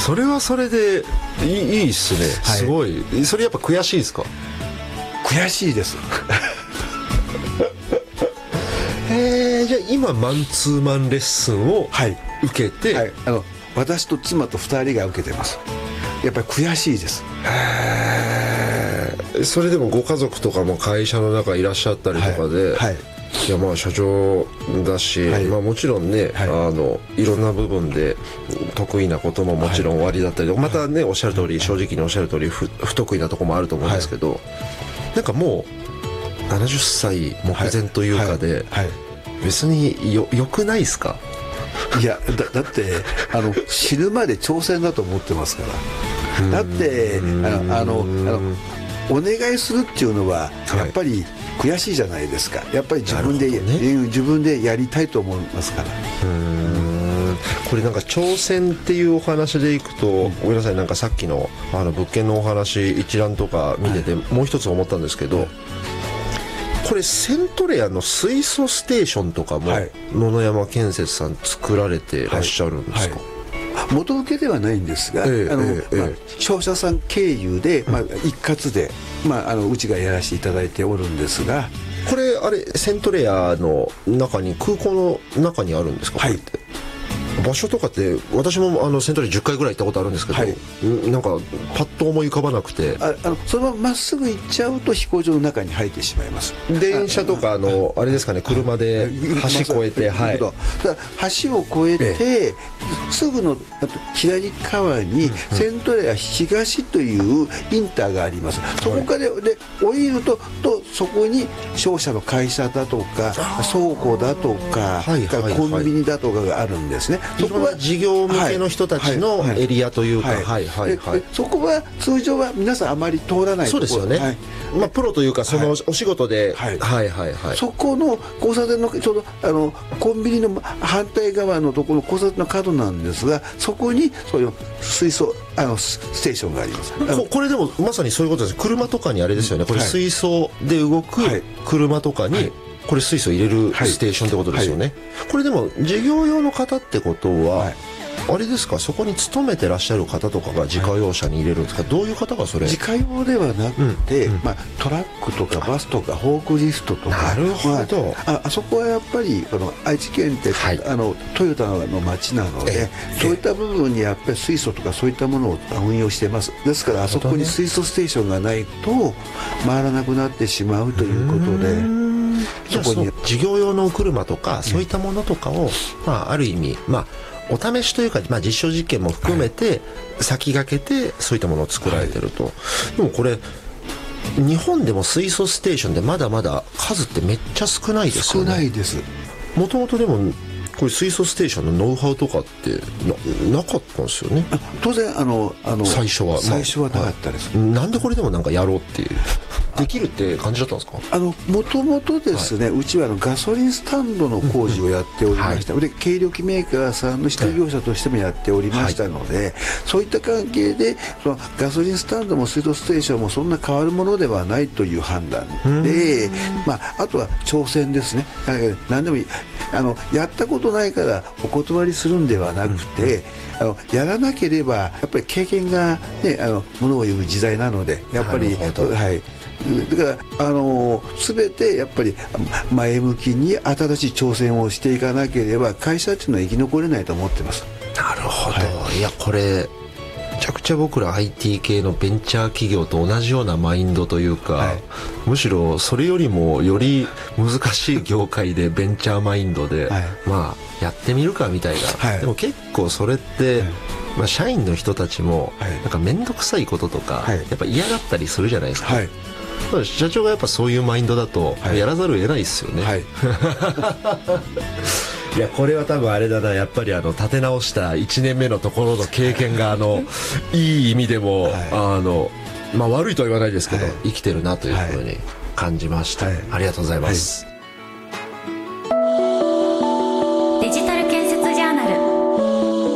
それはそれでいいっすね、すごい。それやっぱ悔しいですか？ 悔しいですじゃあ今マンツーマンレッスンを受けて、 私と妻と2人が受けてます。やっぱり悔しいです。 それでもご家族とかも会社の中いらっしゃったりとかで、いやまあ社長だし、まあ、もちろんね、いろんな部分で得意なことももちろん終わりだったり、またねおっしゃる通り、正直におっしゃる通り不得意なところもあると思うんですけど、なんかもう70歳目前というかで、別によくないですか？ いや だって死ぬまで挑戦だと思ってますから。だってお願いするっていうのはやっぱり悔しいじゃないですか。やっぱり自分でやりたいと思いますから。 これなんか挑戦っていうお話でいくと、ごめんなさい、なんかさっきの物件のお話一覧とか見ててもう一つ思ったんですけど、これセントレアの水素ステーションとかも野々山建設さん作られてらっしゃるんですか？ 元請けではないんですが、商社さん経由で、一括で、うちがやらせていただいておるんですが、 これあれセントレアの中に、空港の中にあるんですか？これって場所とかって、私もセントレア10回ぐらい行ったことあるんですけど、なんかパッと思い浮かばなくて、 そのまままっすぐ行っちゃうと飛行場の中に入ってしまいます。 電車とかあれですかね、車で橋越えて、 橋を越えて、すぐの左側にセントレア東というインターがあります。そこからで降りるとそこに商社の会社だとか倉庫だとかコンビニだとかがあるんですね。 そこは事業向けの人たちのエリアというか、 そこは通常は皆さんあまり通らないところ。 そうですよね、プロというかそのお仕事で、 そこの交差点のちょうどコンビニの反対側のところの交差点の角なんですが、そこにそういう水素ステーションがあります。 これでもまさにそういうことです。車とかにあれですよね、これ水素で動く車とかにこれ水素入れるステーションってことですよね。これでも事業用の方ってことは、あれですか、そこに勤めてらっしゃる方とかが自家用車に入れるんですか？どういう方がそれ？ 自家用ではなくて、トラックとかバスとかフォークリフトとか。 なるほど。 あそこはやっぱり愛知県ってトヨタの町なので、そういった部分にやっぱり水素とかそういったものを運用してます。ですからあそこに水素ステーションがないと回らなくなってしまうということで、 そこに事業用のお車とかそういったものとかを、ある意味お試しというか、実証実験も含めて先駆けてそういったものを作られてると。でもこれ日本でも水素ステーションでまだまだ数ってめっちゃ少ないですよね。 少ないです。 もともとでもこれ水素ステーションのノウハウとかってなかったんですよね。 当然最初はなかったです。 なんでこれでもなんかやろうっていうできるって感じだったんですか？ もともとですね、うちはガソリンスタンドの工事をやっておりました。で軽量機メーカーさんの下業者としてもやっておりましたので、そういった関係でそのガソリンスタンドも水素ステーションもそんな変わるものではないという判断で、あとは挑戦ですね。何でもいい、やったことないからお断りするんではなくて、やらなければやっぱり経験がね、ものを言う時代なので、やっぱりだから全てやっぱり前向きに新しい挑戦をしていかなければ会社っていうのは生き残れないと思ってます。 なるほど、いやこれめちゃくちゃ僕ら IT 系のベンチャー企業と同じようなマインドというか、むしろそれよりもより難しい業界でベンチャーマインドで、やってみるかみたいな、でも結構それって、社員の人たちもなんか面倒くさいこととか、やっぱ嫌がったりするじゃないですか。社長がやっぱそういうマインドだとやらざるを得ないですよね。いやこれは多分あれだな、やっぱり立て直した1年目のところの経験がいい意味でも、悪いとは言わないですけど、生きてるなというふうに感じました。ありがとうございます。